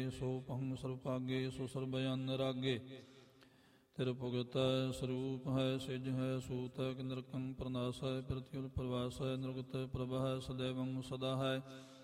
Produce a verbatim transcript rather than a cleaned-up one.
ਸੋ ਭੰਗ ਸਰਪਾਗੇ ਸੋ ਸਰਬ ਅਨ ਰਾਗੇ। ਤਿਰ ਭੁਗਤੈ ਸਰੂਪ ਹੈ ਸਿਜ ਹੈ ਸੂਤ ਹੈ। ਨਿਰਕੰ ਪ੍ਰਨਾਸ ਹੈ ਪ੍ਰਤਿਉਲ ਪ੍ਰਵਾਸ ਹੈ। ਨਿਰਗਤ ਪ੍ਰਭ ਹੈ ਸदैवੰ ਸਦਾ ਹੈ।